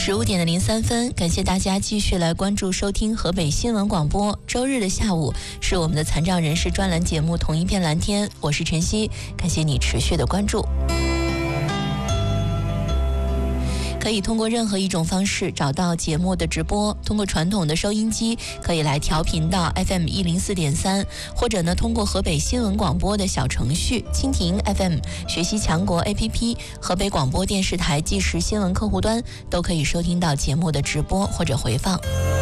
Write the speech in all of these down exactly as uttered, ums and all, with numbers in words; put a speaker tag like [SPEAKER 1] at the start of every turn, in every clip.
[SPEAKER 1] 十五点的零三分，感谢大家继续来关注收听河北新闻广播。周日的下午是我们的残障人士专栏节目《同一片蓝天》，我是晨曦，感谢你持续的关注。可以通过任何一种方式找到节目的直播，通过传统的收音机可以来调频到 F M 一零四点三，或者呢通过河北新闻广播的小程序蜻蜓 F M、 学习强国 A P P、 河北广播电视台即时新闻客户端都可以收听到节目的直播或者回放。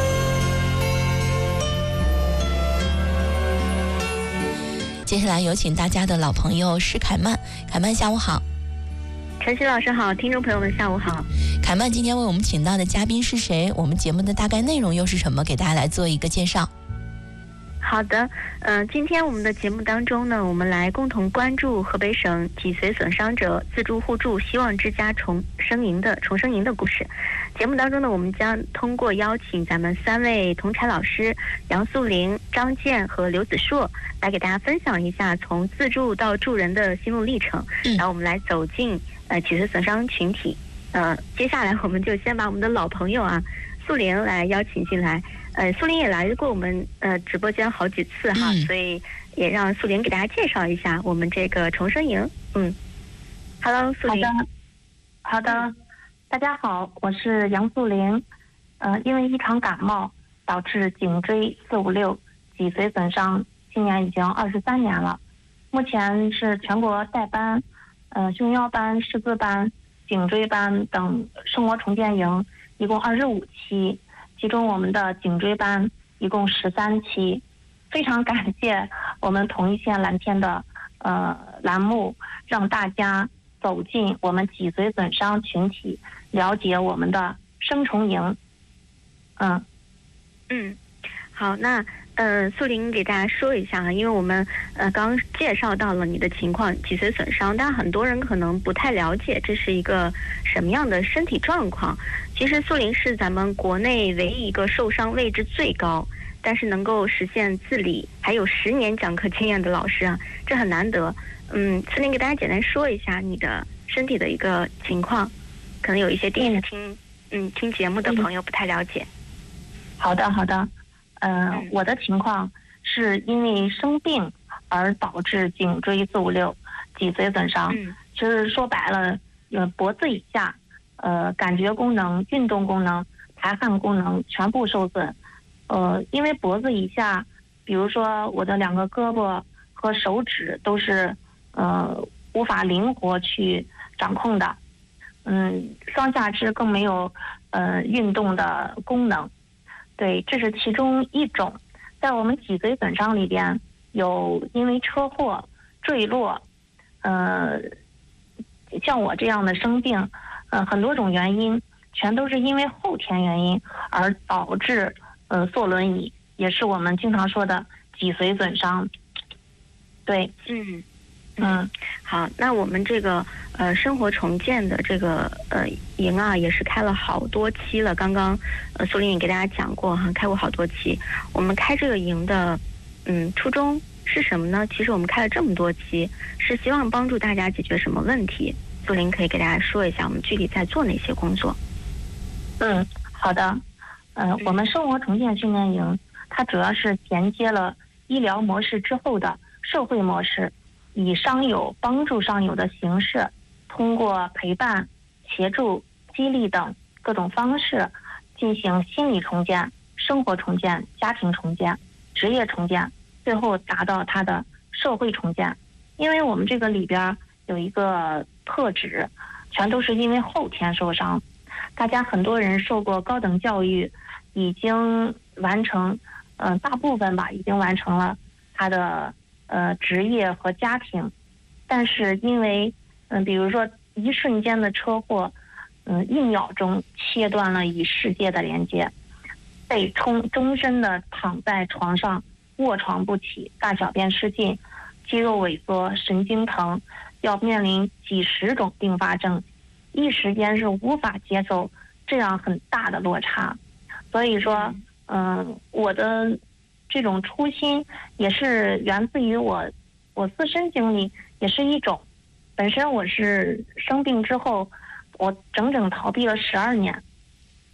[SPEAKER 1] 接下来有请大家的老朋友施凯曼。凯曼下午好。
[SPEAKER 2] 晨曦老师好，听众朋友们下午好。
[SPEAKER 1] 凯曼今天为我们请到的嘉宾是谁？我们节目的大概内容又是什么？给大家来做一个介绍。
[SPEAKER 2] 好的，嗯、呃，今天我们的节目当中呢，我们来共同关注河北省脊髓损伤者自助互助希望之家重生营的重生营的故事。节目当中呢，我们将通过邀请咱们三位同产老师杨素玲、张健和刘子硕来给大家分享一下从自助到助人的心路历程，
[SPEAKER 1] 嗯、
[SPEAKER 2] 然后我们来走进呃脊髓损伤群体。呃，接下来我们就先把我们的老朋友啊素玲来邀请进来。呃，素玲也来过我们呃直播间好几次哈、嗯，所以也让素玲给大家介绍一下我们这个重生营。嗯 ，Hello， 素玲。
[SPEAKER 3] 好的，好的，大家好，我是杨素玲。呃，因为一场感冒导致颈椎四五六脊髓损伤，今年已经二十三年了。目前是全国带班、呃胸腰班、识字班、颈椎班等生活重建营，一共二十五期。其中我们的颈椎班一共十三期，非常感谢我们同一线蓝天的呃栏目，让大家走进我们脊髓损伤群体，了解我们的生重营。嗯
[SPEAKER 2] 嗯，好，那呃素玲给大家说一下啊，因为我们呃刚介绍到了你的情况，脊髓损伤，但很多人可能不太了解这是一个什么样的身体状况。其实素玲是咱们国内唯一一个受伤位置最高，但是能够实现自理还有十年讲课经验的老师啊，这很难得。嗯，素玲给大家简单说一下你的身体的一个情况，可能有一些第一次听嗯听节目的朋友不太了解。
[SPEAKER 3] 好的好的，呃、嗯，我的情况是因为生病而导致颈椎四五六脊髓损伤，
[SPEAKER 2] 嗯，
[SPEAKER 3] 其实说白了，呃，脖子以下。呃，感觉功能、运动功能、排汗功能全部受损。呃，因为脖子以下，比如说我的两个胳膊和手指都是呃无法灵活去掌控的。嗯，双下肢更没有呃运动的功能。对，这是其中一种。在我们脊髓损伤里边，有因为车祸、坠落，呃，像我这样的生病。呃，很多种原因，全都是因为后天原因而导致呃坐轮椅，也是我们经常说的脊髓损伤。对，
[SPEAKER 2] 嗯嗯，好，那我们这个呃生活重建的这个呃营啊，也是开了好多期了。刚刚呃苏玲也给大家讲过哈，开过好多期。我们开这个营的嗯初衷是什么呢？其实我们开了这么多期，是希望帮助大家解决什么问题？素玲可以给大家说一下我们具体在做哪些工作。
[SPEAKER 3] 嗯，好的。呃，我们生活重建训练营，它主要是衔接了医疗模式之后的社会模式，以伤友帮助伤友的形式，通过陪伴、协助、激励等各种方式，进行心理重建、生活重建、家庭重建、职业重建，最后达到它的社会重建。因为我们这个里边有一个特质，全都是因为后天受伤。大家很多人受过高等教育，已经完成，嗯、呃，大部分吧，已经完成了他的呃职业和家庭，但是因为嗯、呃，比如说一瞬间的车祸，嗯、呃，一秒钟切断了与世界的连接，被终终身的躺在床上卧床不起，大小便失禁，肌肉萎缩，神经疼。要面临几十种并发症，一时间是无法接受这样很大的落差。所以说，嗯、呃，我的这种初心也是源自于我我自身经历，也是一种。本身我是生病之后，我整整逃避了十二年，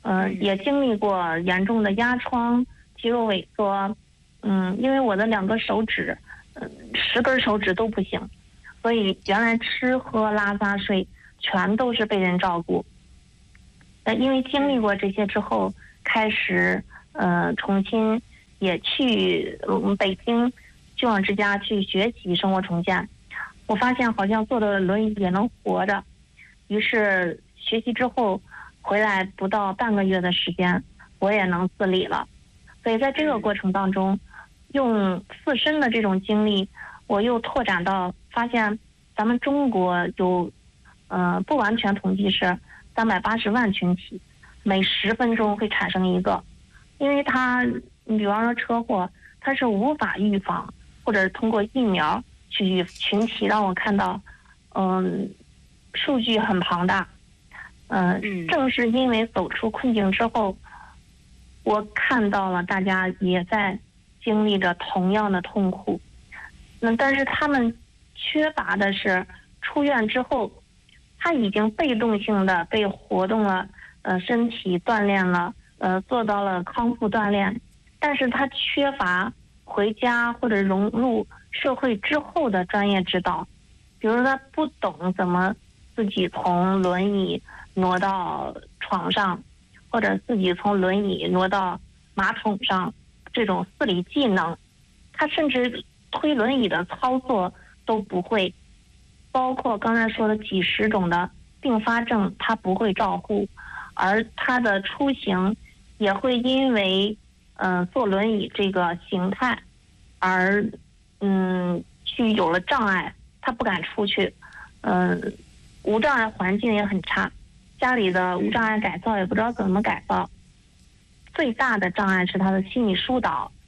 [SPEAKER 3] 嗯、呃，也经历过严重的压疮、肌肉萎缩，嗯，因为我的两个手指，嗯、呃，十根手指都不行，所以原来吃喝拉撒睡全都是被人照顾。呃，因为经历过这些之后，开始呃重新也去嗯北京希望之家去学习生活重建。我发现好像坐的轮椅也能活着，于是学习之后回来不到半个月的时间，我也能自理了。所以在这个过程当中，用自身的这种经历，我又拓展到发现咱们中国有呃不完全统计是三百八十万群体，每十分钟会产生一个，因为它你比方说车祸，它是无法预防，或者通过疫苗去群体让我看到，嗯，数据很庞大，呃、嗯，正是因为走出困境之后，我看到了大家也在经历着同样的痛苦，那但是他们缺乏的是出院之后，他已经被动性的被活动了，呃，身体锻炼了，呃，做到了康复锻炼，但是他缺乏回家或者融入社会之后的专业指导，比如说他不懂怎么自己从轮椅挪到床上，或者自己从轮椅挪到马桶上，这种自理技能，他甚至推轮椅的操作都不会，包括刚才说的几十种的并发症他不会照护，而他的出行也会因为呃坐轮椅这个形态而嗯去有了障碍，他不敢出去，嗯、呃，无障碍环境也很差，家里的无障碍改造也不知道怎么改造，最大的障碍是他的心理疏导，